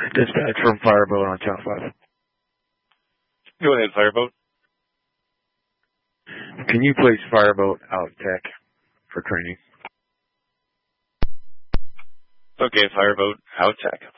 Dispatch from Fireboat on Channel 5. Go ahead, Fireboat. Can you place Fireboat out tech for training? Okay, Fireboat out tech.